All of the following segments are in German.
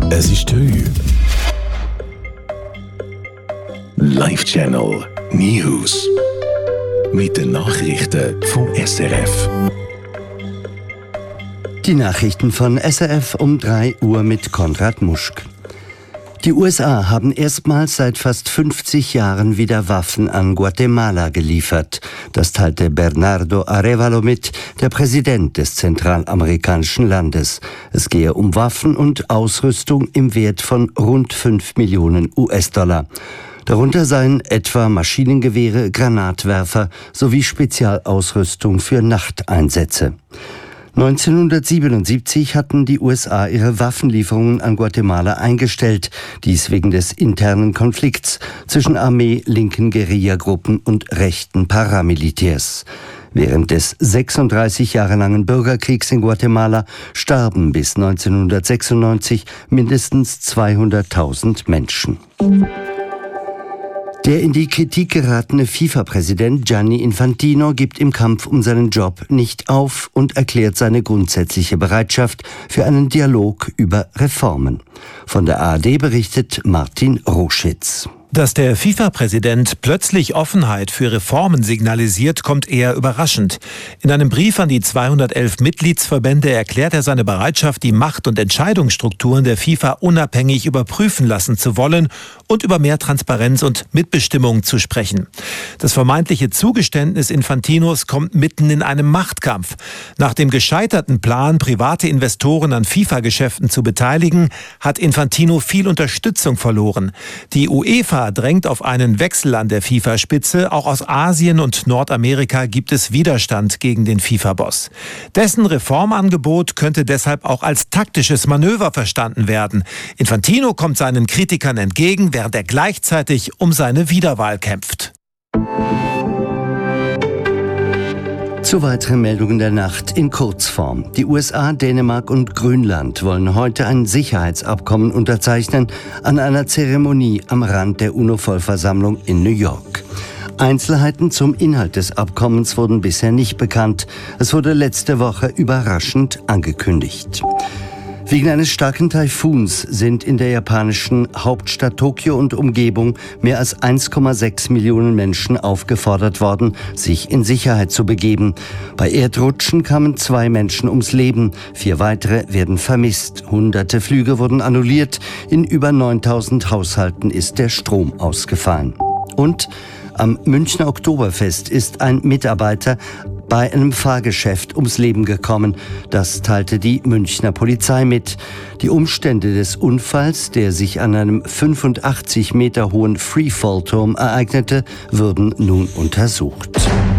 Es ist 3 Uhr. Live Channel News. Mit den Nachrichten vom SRF. Die Nachrichten von SRF um 3 Uhr mit Konrad Muschk. Die USA haben erstmals seit fast 50 Jahren wieder Waffen an Guatemala geliefert. Das teilte Bernardo Arévalo mit, der Präsident des zentralamerikanischen Landes. Es gehe um Waffen und Ausrüstung im Wert von rund 5 Millionen US-Dollar. Darunter seien etwa Maschinengewehre, Granatwerfer sowie Spezialausrüstung für Nachteinsätze. 1977 hatten die USA ihre Waffenlieferungen an Guatemala eingestellt, dies wegen des internen Konflikts zwischen Armee, linken Guerillagruppen und rechten Paramilitärs. Während des 36 Jahre langen Bürgerkriegs in Guatemala starben bis 1996 mindestens 200.000 Menschen. Der in die Kritik geratene FIFA-Präsident Gianni Infantino gibt im Kampf um seinen Job nicht auf und erklärt seine grundsätzliche Bereitschaft für einen Dialog über Reformen. Von der ARD berichtet Martin Roschitz. Dass der FIFA-Präsident plötzlich Offenheit für Reformen signalisiert, kommt eher überraschend. In einem Brief an die 211 Mitgliedsverbände erklärt er seine Bereitschaft, die Macht- und Entscheidungsstrukturen der FIFA unabhängig überprüfen lassen zu wollen und über mehr Transparenz und Mitbestimmung zu sprechen. Das vermeintliche Zugeständnis Infantinos kommt mitten in einem Machtkampf. Nach dem gescheiterten Plan, private Investoren an FIFA-Geschäften zu beteiligen, hat Infantino viel Unterstützung verloren. Die UEFA drängt auf einen Wechsel an der FIFA-Spitze. Auch aus Asien und Nordamerika gibt es Widerstand gegen den FIFA-Boss. Dessen Reformangebot könnte deshalb auch als taktisches Manöver verstanden werden. Infantino kommt seinen Kritikern entgegen, während er gleichzeitig um seine Wiederwahl kämpft. Zu weiteren Meldungen der Nacht in Kurzform. Die USA, Dänemark und Grönland wollen heute ein Sicherheitsabkommen unterzeichnen an einer Zeremonie am Rand der UNO-Vollversammlung in New York. Einzelheiten zum Inhalt des Abkommens wurden bisher nicht bekannt. Es wurde letzte Woche überraschend angekündigt. Wegen eines starken Taifuns sind in der japanischen Hauptstadt Tokio und Umgebung mehr als 1,6 Millionen Menschen aufgefordert worden, sich in Sicherheit zu begeben. Bei Erdrutschen kamen 2 Menschen ums Leben, 4 weitere werden vermisst. Hunderte Flüge wurden annulliert, in über 9000 Haushalten ist der Strom ausgefallen. Und am Münchner Oktoberfest ist ein Mitarbeiter bei einem Fahrgeschäft ums Leben gekommen. Das teilte die Münchner Polizei mit. Die Umstände des Unfalls, der sich an einem 85 Meter hohen Freefall-Turm ereignete, würden nun untersucht.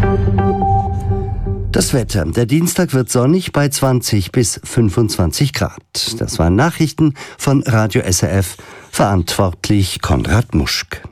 Das Wetter. Der Dienstag wird sonnig bei 20 bis 25 Grad. Das waren Nachrichten von Radio SRF. Verantwortlich Konrad Muschk.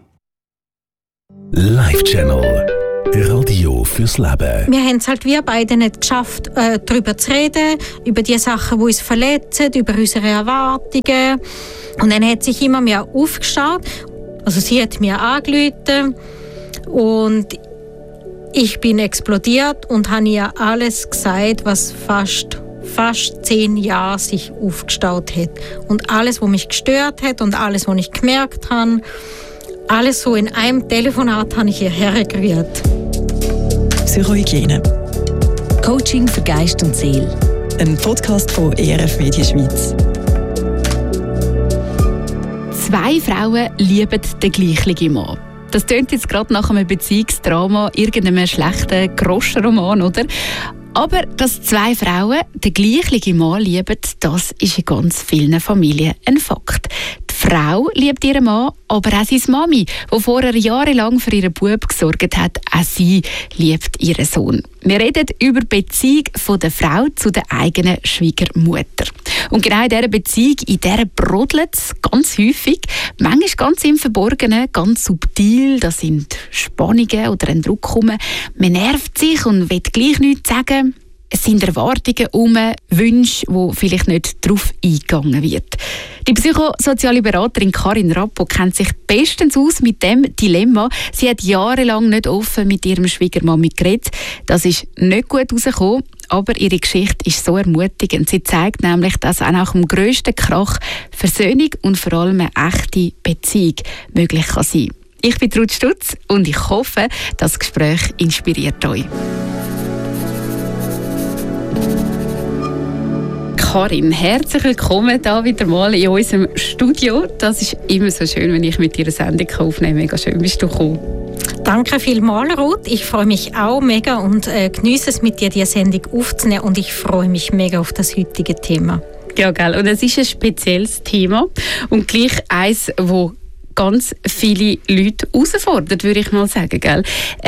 Live Channel. Radio fürs Leben. Wir haben es halt wir beide nicht geschafft, darüber zu reden, über die Sachen, die uns verletzen, über unsere Erwartungen. Und dann hat sich immer mehr aufgeschaut. Also sie hat mir angerufen und ich bin explodiert und habe ihr alles gesagt, was fast 10 Jahre sich aufgestaut hat. Und alles, was mich gestört hat und alles, was ich gemerkt habe, alles so in einem Telefonat habe ich ihr hergerührt. Psychohygiene. Coaching für Geist und Seele. Ein Podcast von ERF Media Schweiz. 2 Frauen lieben den gleichen Mann. Das tönt jetzt gerade nach einem Beziehungsdrama, irgendeinem schlechten Groschenroman, oder? Aber dass 2 Frauen den gleichen Mann lieben, das ist in ganz vielen Familien ein Fakt. Die Frau liebt ihren Mann, aber auch seine Mami, die vorher jahrelang für ihren Bub gesorgt hat. Auch sie liebt ihren Sohn. Wir reden über die Beziehung von der Frau zu der eigenen Schwiegermutter. Und genau in dieser Beziehung, in der brodelt es ganz häufig, manchmal ganz im Verborgenen, ganz subtil. Das sind Spannungen oder ein Druck rum. Man nervt sich und will gleich nichts sagen. Es sind Erwartungen Wünsche, wo vielleicht nicht darauf eingegangen wird. Die psychosoziale Beraterin Karin Rappo kennt sich bestens aus mit dem Dilemma. Sie hat jahrelang nicht offen mit ihrem Schwiegermami geredet. Das ist nicht gut rausgekommen. aber ihre Geschichte ist so ermutigend. Sie zeigt nämlich, dass auch nach dem grössten Krach Versöhnung und vor allem eine echte Beziehung möglich kann sein. Ich bin Ruth Stutz und ich hoffe, das Gespräch inspiriert euch. Karin, herzlich willkommen hier wieder mal in unserem Studio. Das ist immer so schön, wenn ich mit dir eine Sendung aufnehmen kann. Mega schön, bist du gekommen. Danke vielmals, Ruth. Ich freue mich auch mega und genieße es, mit dir die Sendung aufzunehmen. Und ich freue mich mega auf das heutige Thema. Ja, gell. Und es ist ein spezielles Thema und gleich eins, wo ganz viele Leute herausfordert, würde ich mal sagen. Gell?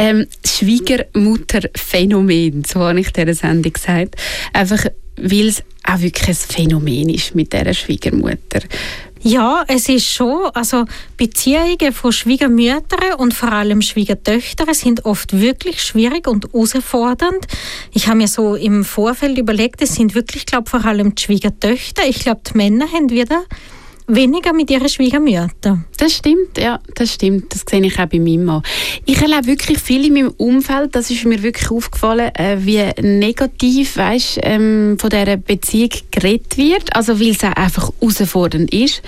Schwiegermutterphänomen, so habe ich dieser Sendung gesagt. Einfach, weil es auch wirklich ein Phänomen ist mit dieser Schwiegermutter. Ja, es ist schon, also Beziehungen von Schwiegermüttern und vor allem Schwiegertöchtern sind oft wirklich schwierig und herausfordernd. Ich habe mir so im Vorfeld überlegt, es sind wirklich, glaube vor allem die Schwiegertöchter. Ich glaube, die Männer haben wieder weniger mit ihren Schwiegermüttern. Das stimmt, ja, das stimmt. Das sehe ich auch bei meinem Mann. Ich erlebe wirklich viel in meinem Umfeld, das ist mir wirklich aufgefallen, wie negativ, von dieser Beziehung geredet wird, also weil es auch einfach herausfordernd ist.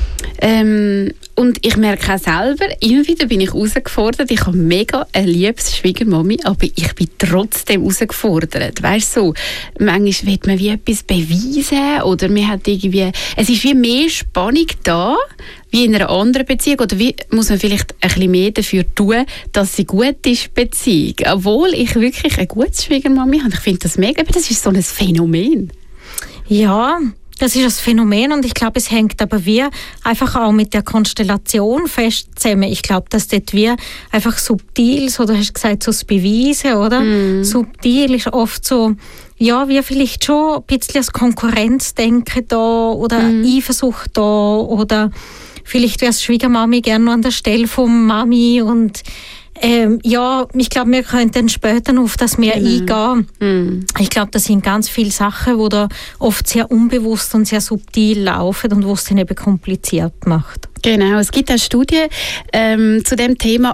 Und ich merke auch selber, immer wieder bin ich herausgefordert. Ich habe mega eine liebes Schwiegermami, aber ich bin trotzdem herausgefordert. Weißt du, so, manchmal will man wie etwas beweisen oder man hat irgendwie, es ist wie mehr Spannung da, wie in einer anderen Beziehung, oder wie muss man vielleicht ein bisschen mehr dafür tun, dass sie gut ist, Beziehung. Obwohl ich wirklich eine gute Schwiegermami habe. Ich finde das mega, aber das ist so ein Phänomen. Ja, das ist ein Phänomen und ich glaube, es hängt aber wie einfach auch mit der Konstellation fest zusammen. Ich glaube, dass dort wie einfach subtil, so, du hast gesagt, so das Beweisen, oder? Subtil ist oft so, ja, wie vielleicht schon ein bisschen das Konkurrenzdenken da oder Eifersucht da oder vielleicht wäre es Schwiegermami gerne noch an der Stelle von Mami und ja, ich glaube, wir könnten später auf das mehr eingehen. Ich glaube, das sind ganz viele Sachen, die da oft sehr unbewusst und sehr subtil laufen und was es dann eben kompliziert macht. Genau, es gibt auch Studien zu dem Thema.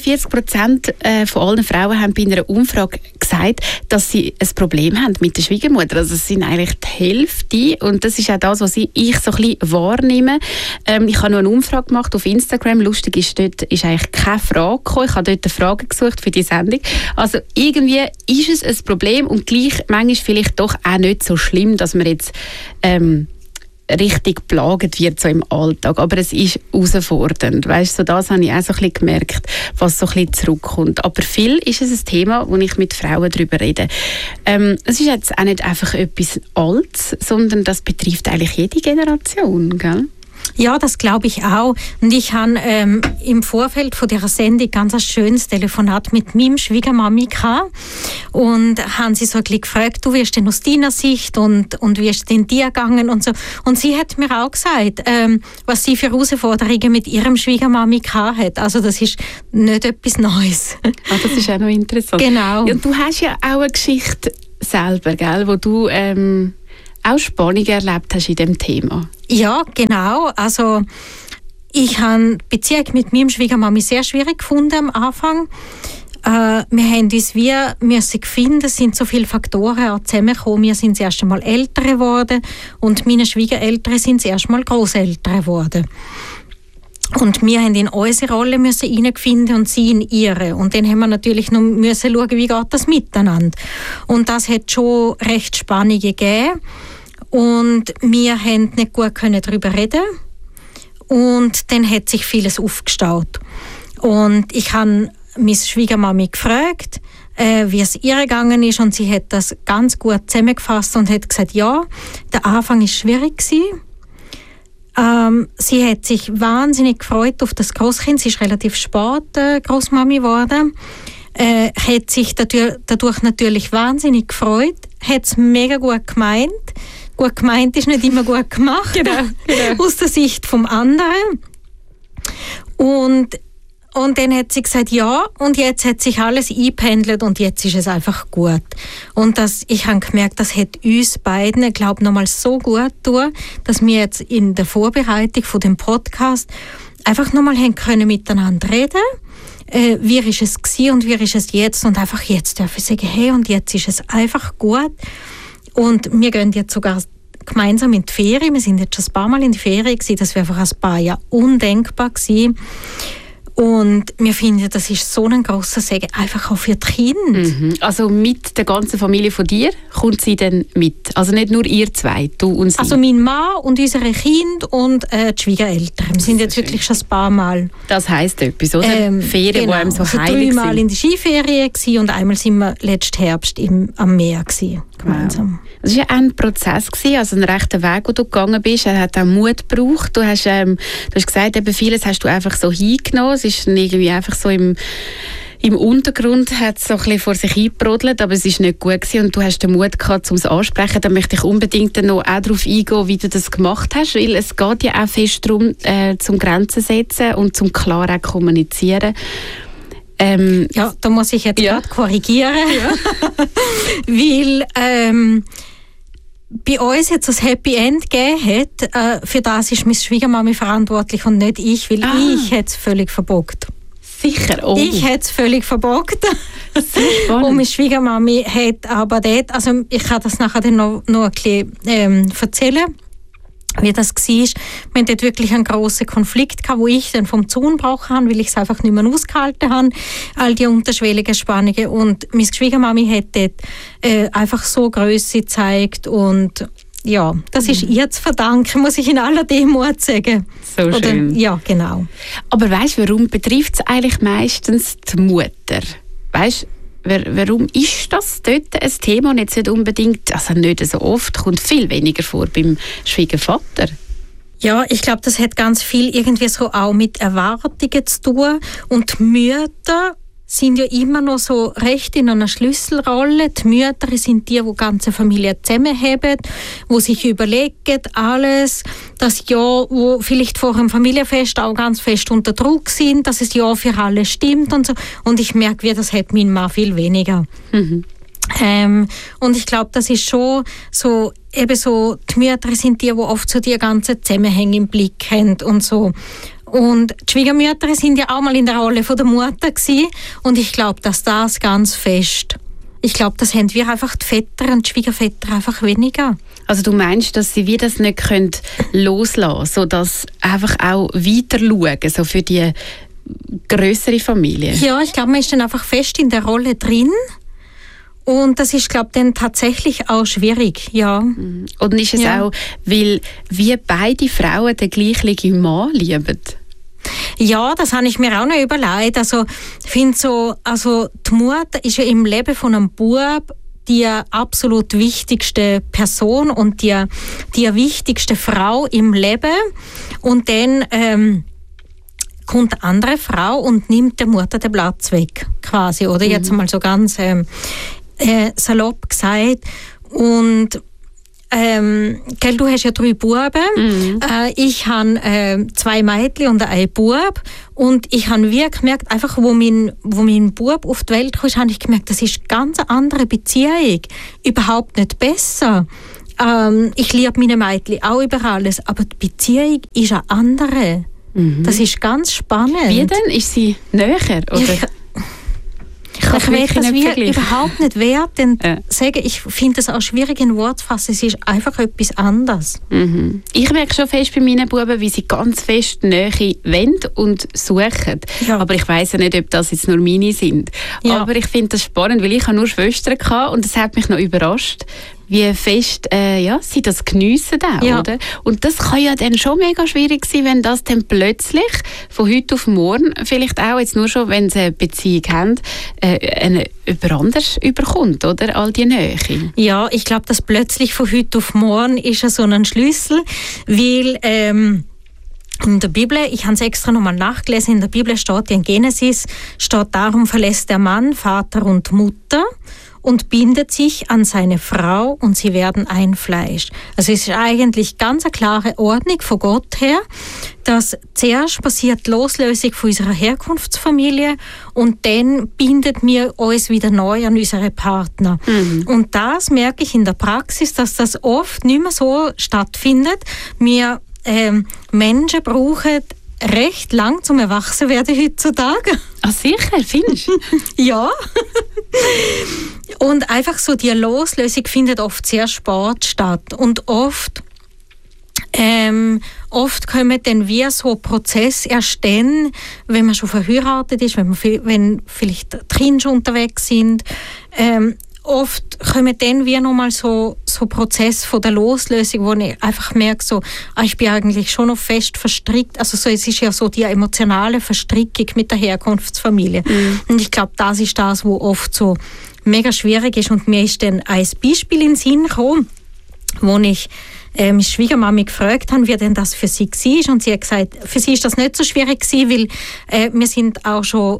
48% von allen Frauen haben bei einer Umfrage gesagt, dass sie ein Problem haben mit der Schwiegermutter. Also es sind eigentlich die Hälfte und das ist auch das, was ich so ein bisschen wahrnehme. Ich habe noch eine Umfrage gemacht auf Instagram. Lustig ist, dort ist eigentlich keine Frage gekommen. Ich habe dort eine Frage gesucht für die Sendung. Also irgendwie ist es ein Problem und gleich manchmal vielleicht doch auch nicht so schlimm, dass man jetzt richtig plagt wird so im Alltag. Aber es ist herausfordernd. Weißt, so das habe ich auch so ein bisschen gemerkt, was so ein bisschen zurückkommt. Aber viel ist es ein Thema, wo ich mit Frauen darüber rede. Es ist jetzt auch nicht einfach etwas Altes, sondern das betrifft eigentlich jede Generation, gell? Ja, das glaube ich auch. Und ich habe im Vorfeld von dieser Sendung ganz ein schönes Telefonat mit meinem Schwiegermami gehabt. Und haben sie so ein bisschen gefragt, du wirst denn aus deiner Sicht und wie ist es denn dir gegangen und so. Und sie hat mir auch gesagt, was sie für Herausforderungen mit ihrem Schwiegermami gehabt hat. Also das ist nicht etwas Neues. Ah, das ist auch noch interessant. Genau. Ja, du hast ja auch eine Geschichte selber, gell, wo du auch Spannung erlebt hast in diesem Thema. Ja, genau. Also ich habe die Beziehung mit meinem Schwiegermami sehr schwierig gefunden am Anfang. Wir haben uns wie müssen finden, es sind so viele Faktoren auch zusammengekommen. Wir sind das erste Mal Eltern geworden und meine Schwiegereltern sind das erste Mal Grosseltern geworden. Und wir haben in unsere Rolle hineinfinden und sie in ihre. Und dann haben wir natürlich noch müssen schauen, wie geht das miteinander. Und das hat schon recht Spannungen gegeben. Und wir konnten nicht gut darüber reden. Und dann hat sich vieles aufgestaut. Und ich habe meine Schwiegermami gefragt, wie es ihr gegangen ist. Und sie hat das ganz gut zusammengefasst und hat gesagt, ja, der Anfang war schwierig gewesen. Sie hat sich wahnsinnig gefreut auf das Grosskind. Sie ist relativ spät Grossmami geworden. Hat sich dadurch natürlich wahnsinnig gefreut. Hat es mega gut gemeint. Gut gemeint ist nicht immer gut gemacht. Genau. Aus der Sicht vom anderen. Und dann hat sie gesagt, ja, und jetzt hat sich alles eingependelt und jetzt ist es einfach gut. Und ich habe gemerkt, das hat uns beiden, ich glaube, nochmal so gut getan, dass wir jetzt in der Vorbereitung von dem Podcast einfach nochmal haben können miteinander reden. wie ist es gewesen und wie ist es jetzt und einfach jetzt darf ich sagen, hey, und jetzt ist es einfach gut und wir gehen jetzt sogar gemeinsam in die Ferien, wir sind jetzt schon ein paar Mal in die Ferien gewesen, das wäre einfach ein paar Jahre undenkbar gewesen. Und wir finden, das ist so ein grosser Segen, einfach auch für die Kinder. Also mit der ganzen Familie von dir kommt sie dann mit? Also nicht nur ihr zwei, du und sie? Also mein Mann und unsere Kinder und die Schwiegereltern. Wir sind jetzt wirklich schon ein paar Mal. Das heisst etwas, oder? Ferien, genau. die einem so also heilig sind. 3-mal in die Skiferien gewesen und einmal sind wir letzten Herbst am Meer gewesen, gemeinsam. Wow. Das war ja ein Prozess gewesen, also ein rechter Weg, wo du gegangen bist. Er hat auch Mut gebraucht. Du hast gesagt, eben vieles hast du einfach so hingenommen. Es ist irgendwie einfach so im Untergrund hat es so ein bisschen vor sich hingebrodelt, aber es ist nicht gut gewesen und du hast den Mut gehabt, um es anzusprechen. Da möchte ich unbedingt noch auch darauf eingehen, wie du das gemacht hast, weil es geht ja auch fest darum, zum Grenzen setzen und zum klar auch kommunizieren. Ja, da muss ich jetzt gerade korrigieren, weil bei uns jetzt das Happy End gegeben hat, für das ist meine Schwiegermami verantwortlich und nicht ich, weil ich hätte es völlig verbockt. Sicher? Oh. Ich hätte es völlig verbockt. Und meine Schwiegermami hat aber dort, also ich kann das nachher dann noch ein bisschen erzählen, wie das war. Wir hatten dort wirklich einen grossen Konflikt gehabt, wo ich dann vom Zaun gebrochen habe, weil ich es einfach nicht mehr ausgehalten habe, all die unterschwelligen Spannungen. Und meine Schwiegermami hat dort einfach so Grösse gezeigt und ja, das ist ihr zu verdanken, muss ich in aller Demut sagen. So schön. Oder, ja, genau. Aber weißt du, warum betrifft es eigentlich meistens die Mutter? Weißt du, warum ist das dort ein Thema und jetzt nicht unbedingt, also nicht so oft, kommt viel weniger vor beim Schwiegervater? Ja, ich glaube, das hat ganz viel irgendwie so auch mit Erwartungen zu tun und die Mütter sind ja immer noch so recht in einer Schlüsselrolle. Die Mütter sind die ganze Familie zusammenhalten, die sich überlegen, alles, das Jahr, wo vielleicht vor einem Familienfest auch ganz fest unter Druck sind, dass es ja für alle stimmt und so. Und ich merke, das hat mein Mann viel weniger. Und ich glaube, das ist schon so, eben so, die Mütter sind die oft so die ganzen Zusammenhänge im Blick haben und so. Und die Schwiegermütter sind ja auch mal in der Rolle von der Mutter gewesen. Und ich glaube, dass das ganz fest. Ich glaube, das haben wir einfach die Väter und die Schwiegerväter einfach weniger. Also du meinst, dass sie wie das nicht können loslassen, sodass einfach auch weiter schauen, so für die grössere Familie? Ja, ich glaube, man ist dann einfach fest in der Rolle drin. Und das ist, glaube ich, dann tatsächlich auch schwierig, ja. Und ist es auch, weil wir beide Frauen den gleichen Mann lieben? Ja, das habe ich mir auch noch überlegt. Also, ich finde so, also die Mutter ist ja im Leben von einem Bub die absolut wichtigste Person und die wichtigste Frau im Leben. Und dann kommt eine andere Frau und nimmt der Mutter den Platz weg, quasi. Oder jetzt mal so ganz salopp gesagt. Und du hast ja 3 Buben. Ich habe 2 Mädchen und einen Bub. Und ich habe wirklich gemerkt, einfach wo mein Bub auf die Welt kam, habe ich gemerkt, das ist eine ganz andere Beziehung. Überhaupt nicht besser. Ich liebe meine Mädchen auch über alles, aber die Beziehung ist eine andere. Das ist ganz spannend. Wie denn? Ist sie näher? Oder? Ich will das überhaupt nicht werten. Sagen, ich finde es auch schwierig in Worte zu fassen. Es ist einfach etwas anderes. Ich merke schon fest bei meinen Buben, wie sie ganz fest Nähe wollen und suchen. Ja. Aber ich weiss ja nicht, ob das jetzt nur meine sind. Ja. Aber ich finde das spannend, weil ich nur Schwestern hatte und es hat mich noch überrascht, wie fest sie das geniessen auch, oder? Und das kann ja dann schon mega schwierig sein, wenn das dann plötzlich von heute auf morgen, vielleicht auch jetzt nur schon, wenn sie eine Beziehung haben, über anders überkommt, oder? All die Nähe. Ja, ich glaube, dass plötzlich von heute auf morgen ist ja so ein Schlüssel, weil in der Bibel, ich habe es extra nochmal nachgelesen, in der Bibel steht, in Genesis steht, darum verlässt der Mann Vater und Mutter und bindet sich an seine Frau und sie werden ein Fleisch. Also es ist eigentlich ganz eine klare Ordnung von Gott her, dass zuerst passiert die Loslösung von unserer Herkunftsfamilie und dann bindet wir uns wieder neu an unsere Partner. Und das merke ich in der Praxis, dass das oft nicht mehr so stattfindet. Wir Menschen brauchen recht lang zum Erwachsenwerden heutzutage. Ah, sicher, findest du? Ja. Und einfach so die Loslösung findet oft sehr spät statt. Und oft kommen dann wie so Prozesse erst dann, wenn man schon verheiratet ist, wenn vielleicht die Kinder schon unterwegs sind. Oft kommen dann wie nochmal so Prozesse von der Loslösung, wo ich einfach merke, so, ich bin eigentlich schon noch fest verstrickt. Also so, es ist ja so die emotionale Verstrickung mit der Herkunftsfamilie. Und ich glaube, das ist das, was oft so mega schwierig ist. Und mir ist dann ein Beispiel in den Sinn gekommen, wo ich meine Schwiegermami gefragt habe, wie denn das für sie war. Und sie hat gesagt, für sie ist das nicht so schwierig gewesen, weil wir sind auch schon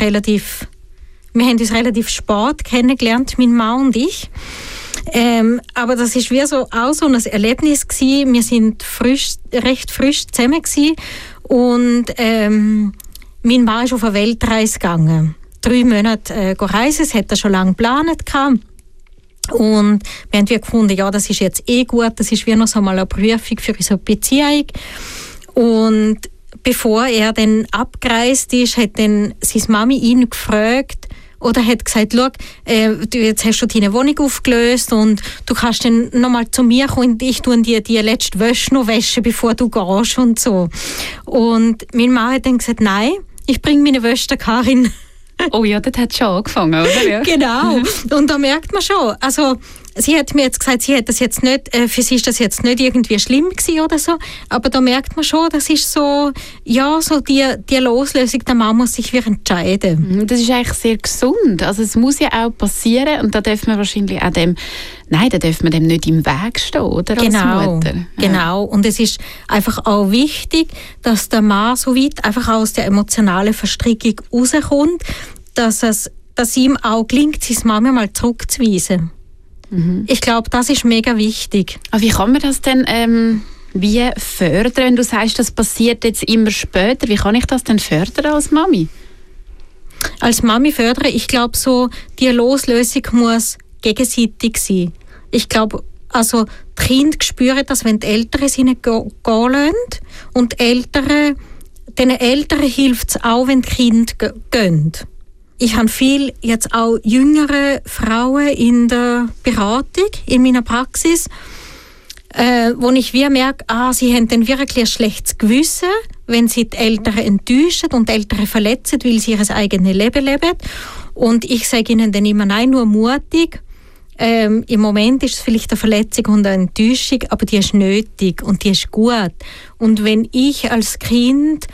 wir haben uns relativ spät kennengelernt, mein Mann und ich. Aber das ist wie so auch so ein Erlebnis gewesen. Wir sind recht frisch zusammen gewesen. Und mein Mann ist auf eine Weltreise gegangen. 3 Monate reisen, das hat er schon lange geplant gehabt. Und wir haben gefunden, ja, das ist jetzt gut, das ist wie noch so mal eine Prüfung für unsere Beziehung. Und bevor er dann abgereist ist, hat dann seine Mami ihn gefragt, oder hat gesagt, schau, jetzt hast du deine Wohnung aufgelöst und du kannst dann nochmal zu mir kommen und ich tue dir die letzte Wäsche noch waschen, bevor du gehst und so. Und mein Mann hat dann gesagt, nein, ich bringe meine Wäsche der Karin. Oh ja, das hat schon angefangen, oder? Ja. Genau. Und da merkt man schon, also sie hat mir jetzt gesagt, sie hat das jetzt nicht, für sie ist das jetzt nicht irgendwie schlimm gewesen oder so, aber da merkt man schon, das ist so, ja, so die Loslösung, der Mann muss sich wieder entscheiden. Das ist eigentlich sehr gesund, also es muss ja auch passieren und da darf man wahrscheinlich auch dem nicht im Weg stehen, oder? Genau, als Mutter. Ja. Genau. Und es ist einfach auch wichtig, dass der Mann so weit einfach aus der emotionalen Verstrickung rauskommt, dass ihm auch gelingt, seine Mama mal zurückzuweisen. Ich glaube, das ist mega wichtig. Aber wie kann man das denn wie fördern, wenn du sagst, das passiert jetzt immer später? Wie kann ich das denn fördern als Mami? Als Mami fördern, ich glaube, so die Loslösung muss gegenseitig sein. Ich glaube, also die Kinder spüren das, wenn die Eltern sie nicht gehen lassen. Und den Eltern hilft es auch, wenn die Kinder gehen. Ich habe viel jetzt auch jüngere Frauen in der Beratung, in meiner Praxis, wo ich wie merke, sie haben dann wirklich ein schlechtes Gewissen, wenn sie die Eltern enttäuschen und die Eltern verletzen, weil sie ihr eigenes Leben leben. Und ich sage ihnen dann immer, nein, nur mutig. Im Moment ist es vielleicht eine Verletzung und eine Enttäuschung, aber die ist nötig und die ist gut. Und wenn ich als Kind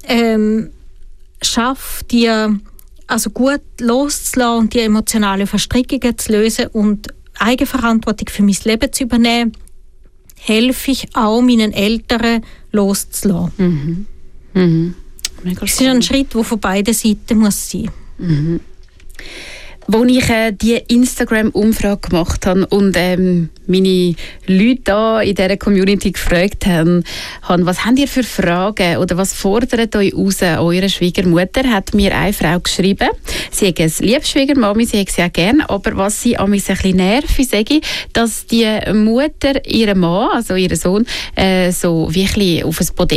schaffe, die also gut loszulassen und die emotionalen Verstrickungen zu lösen und Eigenverantwortung für mein Leben zu übernehmen, helfe ich auch meinen Eltern loszulassen. Es ist ein Schritt, der von beiden Seiten muss sein. Als ich die Instagram-Umfrage gemacht habe und meine Leute da in dieser Community gefragt haben, was habt ihr für Fragen oder was fordert euch raus an eurer Schwiegermutter, hat mir eine Frau geschrieben. Sie hat eine liebe Schwiegermami, sie hat sie auch gerne, aber was sie an mich ein bisschen nervt, sage ich, dass die Mutter ihren Mann, also ihren Sohn, so wirklich auf ein Podest